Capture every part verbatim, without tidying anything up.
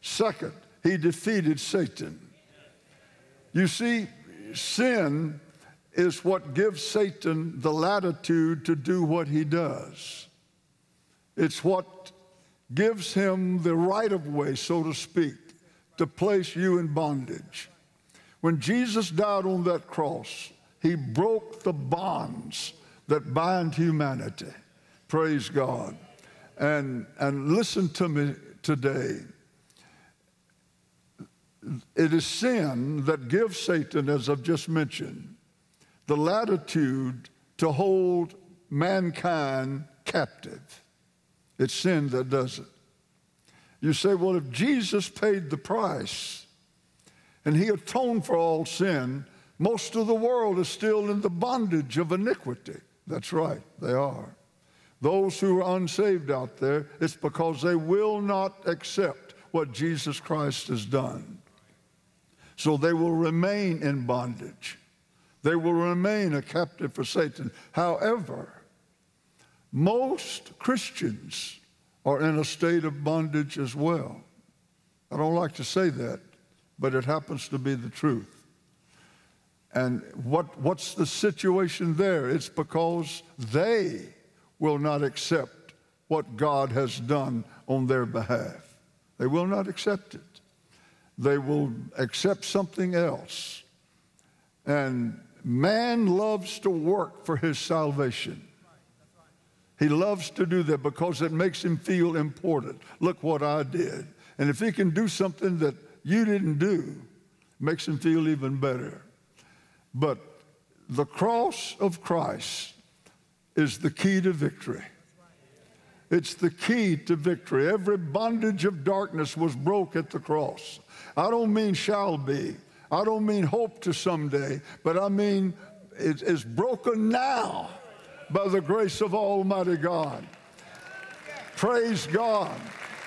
Second, he defeated Satan. You see, sin is what gives Satan the latitude to do what he does. It's what gives him the right of way, so to speak, to place you in bondage. When Jesus died on that cross, he broke the bonds that bind humanity. Praise God. And, and listen to me today. It is sin that gives Satan, as I've just mentioned, the latitude to hold mankind captive. It's sin that does it. You say, well, if Jesus paid the price and he atoned for all sin, most of the world is still in the bondage of iniquity. That's right, they are. Those who are unsaved out there, it's because they will not accept what Jesus Christ has done. So they will remain in bondage. They will remain a captive for Satan. However, most Christians are in a state of bondage as well. I don't like to say that, but it happens to be the truth. And what, what's the situation there? It's because they will not accept what God has done on their behalf. They will not accept it. They will accept something else. And man loves to work for his salvation. He loves to do that because it makes him feel important. Look what I did. And if he can do something that you didn't do, it makes him feel even better. But the cross of Christ is the key to victory. It's the key to victory. Every bondage of darkness was broke at the cross. I don't mean shall be. I don't mean hope to someday, but I mean it is broken now by the grace of Almighty God. Praise God.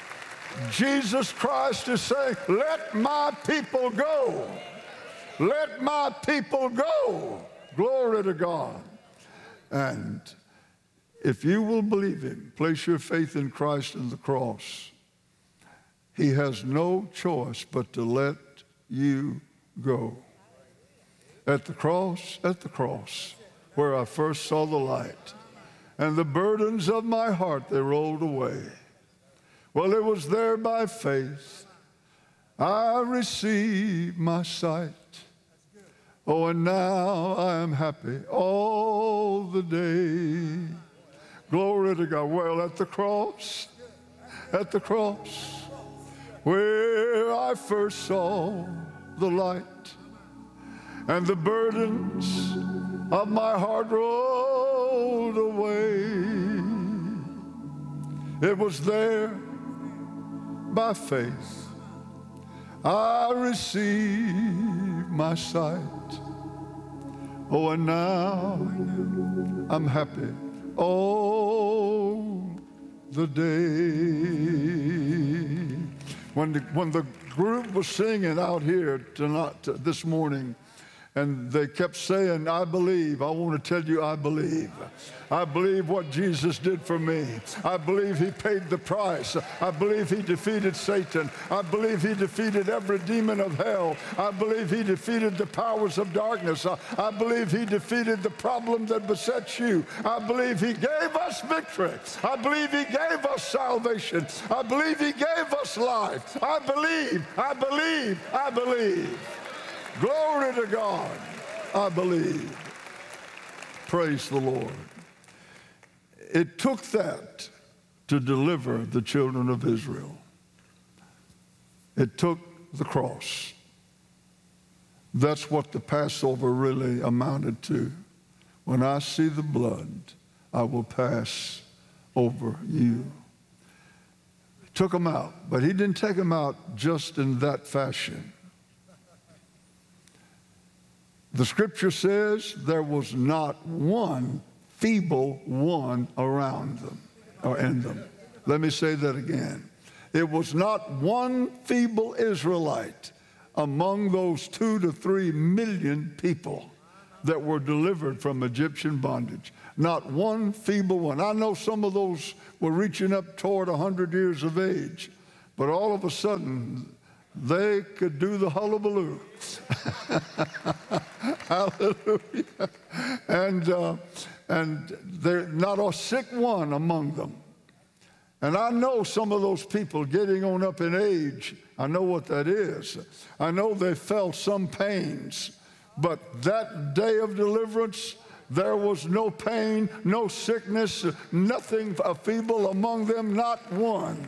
Jesus Christ is saying, let my people go. Let my people go. Glory to God. And if you will believe him, place your faith in Christ and the cross, he has no choice but to let you go. At the cross, at the cross, where I first saw the light, and the burdens of my heart, they rolled away. Well, it was there by faith I received my sight. Oh, and now I am happy all the day. Glory to God. Well, at the cross, at the cross, where I first saw the light, and the burdens of my heart rolled away. It was there by faith I received my sight. Oh, and now I'm happy all the day. When the, when the group was singing out here tonight, this morning, and they kept saying, I believe. I want to tell you, I believe. I believe what Jesus did for me. I believe he paid the price. I believe he defeated Satan. I believe he defeated every demon of hell. I believe he defeated the powers of darkness. I, I believe he defeated the problem that besets you. I believe he gave us victory. I believe he gave us salvation. I believe he gave us life. I believe, I believe, I believe. Glory to God. I believe. Praise the Lord. It took that to deliver the children of Israel. It took the cross. That's what the Passover really amounted to. When I see the blood, I will pass over you. He took them out, but he didn't take them out just in that fashion. The scripture says there was not one feeble one around them or in them. Let me say that again. It was not one feeble Israelite among those two to three million people that were delivered from Egyptian bondage. Not one feeble one. I know some of those were reaching up toward one hundred years of age, But all of a sudden, they could do the hullabaloo. Hallelujah. And, uh, and there's not a sick one among them. And I know some of those people getting on up in age, I know what that is. I know they felt some pains. But that day of deliverance, there was no pain, no sickness, nothing feeble among them, not one.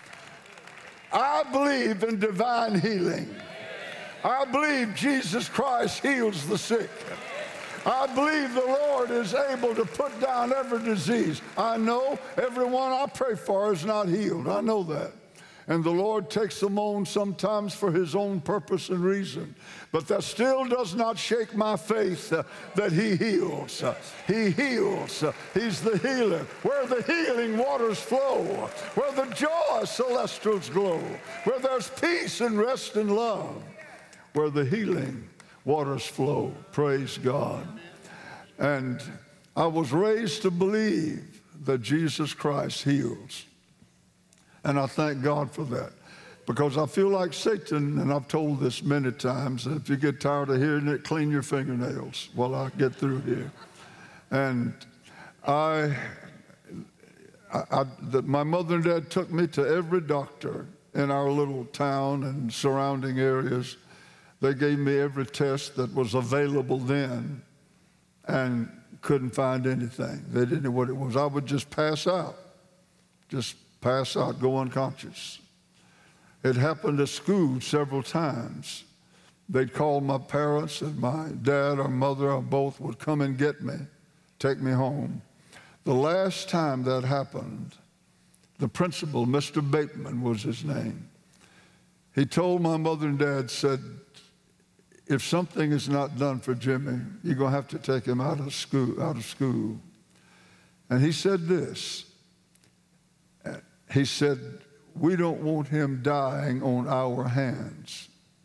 I believe in divine healing. I believe Jesus Christ heals the sick. I believe the Lord is able to put down every disease. I know everyone I pray for is not healed. I know that. And the Lord takes them on sometimes for his own purpose and reason. But that still does not shake my faith uh, that he heals. Uh, he heals. Uh, he's the healer. Where the healing waters flow, where the joy celestials glow, where there's peace and rest and love, where the healing waters flow. Praise God. And I was raised to believe that Jesus Christ heals. And I thank God for that. Because I feel like Satan, and I've told this many times, if you get tired of hearing it, clean your fingernails while I get through here. And I, I, I the, my mother and dad took me to every doctor in our little town and surrounding areas. They gave me every test that was available then and couldn't find anything. They didn't know what it was. I would just pass out, just pass out, go unconscious. It happened at school several times. They'd call my parents, and my dad or mother or both would come and get me, take me home. The last time that happened, the principal, Mister Bateman was his name, he told my mother and dad, said, if something is not done for Jimmy, you're going to have to take him out of school. Out of school. And he said this. He said, we don't want him dying on our hands.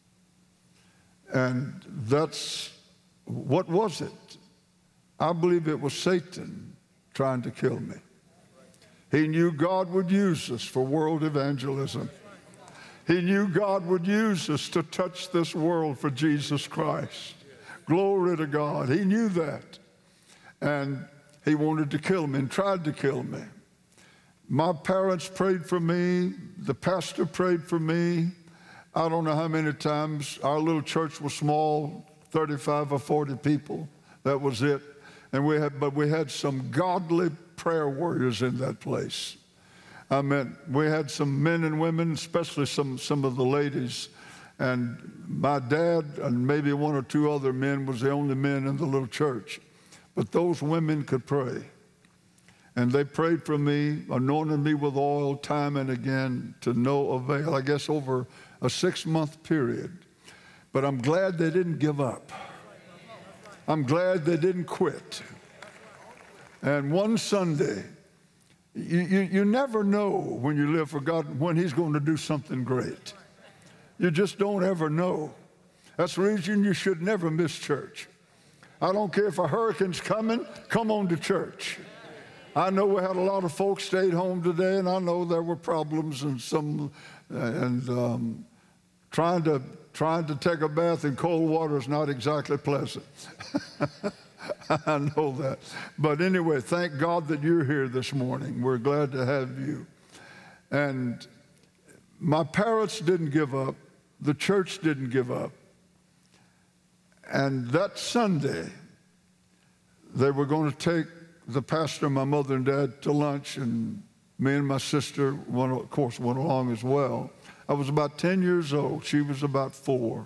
And that's, what was it? I believe it was Satan trying to kill me. He knew God would use us for world evangelism. He knew God would use us to touch this world for Jesus Christ. Glory to God. He knew that. And he wanted to kill me and tried to kill me. My parents prayed for me. The pastor prayed for me. I don't know how many times. Our little church was small, thirty-five or forty people. That was it. And we had, but we had some godly prayer warriors in that place. I mean, we had some men and women, especially some, some of the ladies. And my dad and maybe one or two other men was the only men in the little church. But those women could pray. And they prayed for me, anointed me with oil time and again to no avail, I guess over a six-month period. But I'm glad they didn't give up. I'm glad they didn't quit. And one Sunday, You, you, you never know when you live for God when he's going to do something great. You just don't ever know. That's the reason you should never miss church. I don't care if a hurricane's coming, come on to church. I know we had a lot of folks stayed home today, and I know there were problems and some, and um, trying to trying to take a bath in cold water is not exactly pleasant. I know that. But anyway, thank God that you're here this morning. We're glad to have you. And my parents didn't give up. The church didn't give up. And that Sunday, they were going to take the pastor, my mother and dad, to lunch, and me and my sister, one, of course, went along as well. I was about ten years old. She was about four.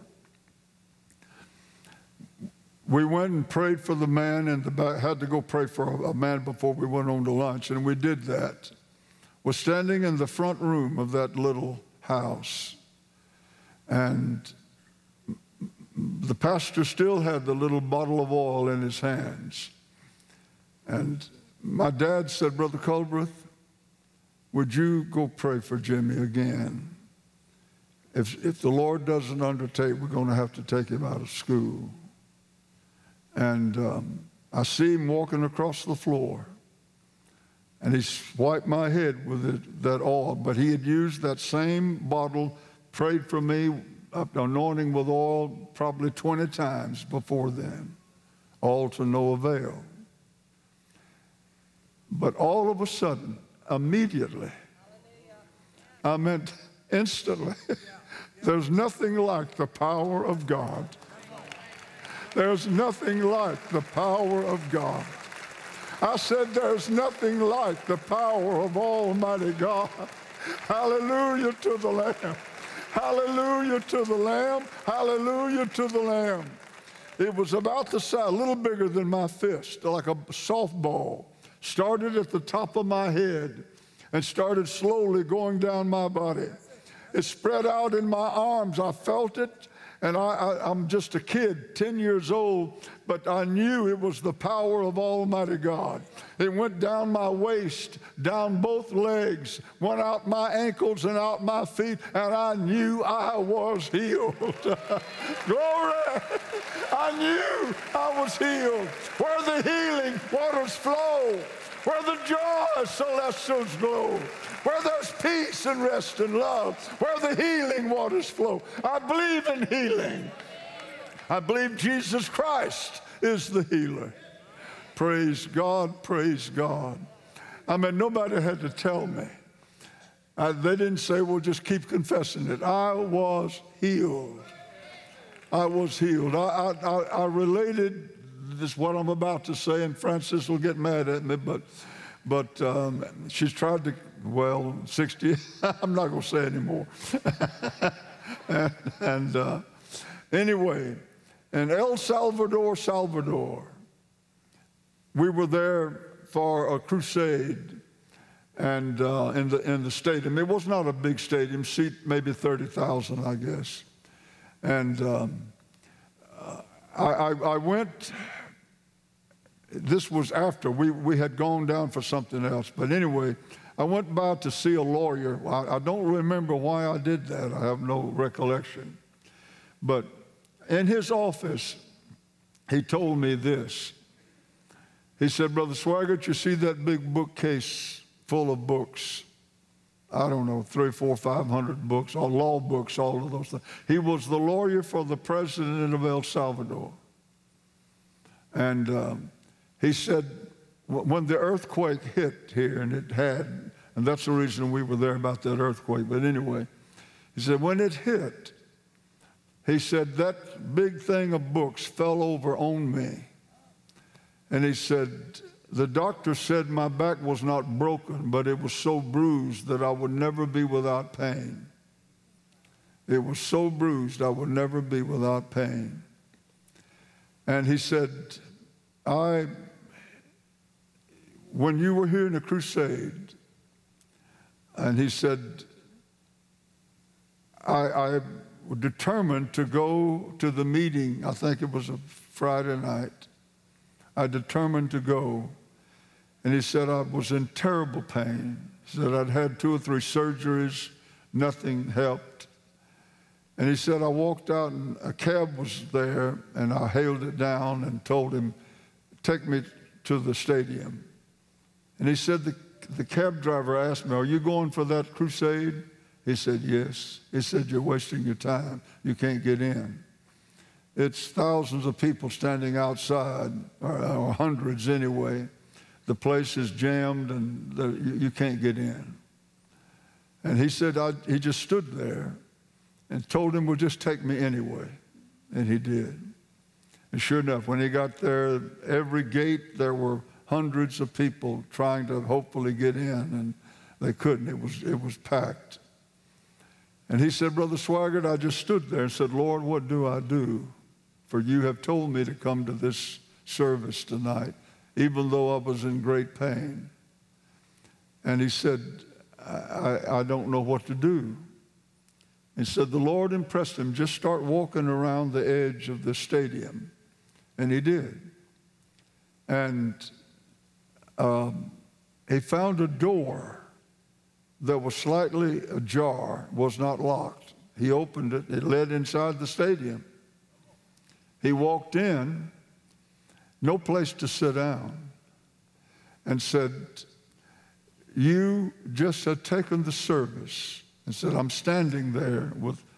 We went and prayed for the man, and the, had to go pray for a man before we went on to lunch, and we did that. We're standing in the front room of that little house, and the pastor still had the little bottle of oil in his hands. And my dad said, Brother Culbreth, would you go pray for Jimmy again? If, if the Lord doesn't undertake, we're going to have to take him out of school. And um, I see him walking across the floor. And he wiped my head with it, that oil. But he had used that same bottle, prayed for me, anointing with oil probably twenty times before then, all to no avail. But all of a sudden, immediately, I meant instantly, there's nothing like the power of God. There's nothing like the power of God. I said there's nothing like the power of Almighty God. Hallelujah to the Lamb. Hallelujah to the Lamb. Hallelujah to the Lamb. It was about the size, a little bigger than my fist, like a softball. Started at the top of my head and started slowly going down my body. It spread out in my arms. I felt it, and I, I, I'm just a kid, ten years old, but I knew it was the power of Almighty God. It went down my waist, down both legs, went out my ankles and out my feet, and I knew I was healed. Glory! I knew I was healed. Where the healing waters flow, where the joy celestials glow, where there's peace and rest and love, where the healing waters flow. I believe in healing. I believe Jesus Christ is the healer. Praise God, praise God. I mean, nobody had to tell me. I, they didn't say, well, just keep confessing it. I was healed. I was healed. I, I, I related this, what I'm about to say, and Francis will get mad at me, but, but um, she's tried to, well, sixty, I'm not going to say anymore. and and uh, anyway, in El Salvador, Salvador, we were there for a crusade, and uh, in the in the stadium. It was not a big stadium, seat maybe thirty thousand, I guess. And um, uh, I, I, I went. This was after we we had gone down for something else, but anyway, I went by to see a lawyer. I, I don't remember why I did that. I have no recollection, but in his office, he told me this. He said, Brother Swaggart, you see that big bookcase full of books? I don't know, three, four, five hundred books, all law books, all of those things. He was the lawyer for the president of El Salvador. And um, he said, when the earthquake hit here, and it had, and that's the reason we were there about that earthquake, but anyway, he said, when it hit, he said, that big thing of books fell over on me. And he said, the doctor said my back was not broken, but it was so bruised that I would never be without pain. It was so bruised I would never be without pain. And he said, I, when you were here in the crusade, and he said, I, I determined to go to the meeting. I think it was a Friday night. I determined to go. And he said, I was in terrible pain. He said, I'd had two or three surgeries. Nothing helped. And he said, I walked out and a cab was there, and I hailed it down and told him, take me to the stadium. And he said, the, the cab driver asked me, are you going for that crusade? He said, yes. He said, you're wasting your time. You can't get in. It's thousands of people standing outside, or, or hundreds anyway. The place is jammed, and the, you, you can't get in. And he said, I, he just stood there and told him, well, just take me anyway. And he did. And sure enough, when he got there, every gate, there were hundreds of people trying to hopefully get in, and they couldn't. It was, it was packed. And he said, Brother Swaggart, I just stood there and said, Lord, what do I do? For you have told me to come to this service tonight, even though I was in great pain. And he said, I, I, I don't know what to do. He said, the Lord impressed him, just start walking around the edge of the stadium. And he did. And um, he found a door that was slightly ajar, was not locked. He opened it. It led inside the stadium. He walked in, no place to sit down, and said, you just had taken the service and said, I'm standing there with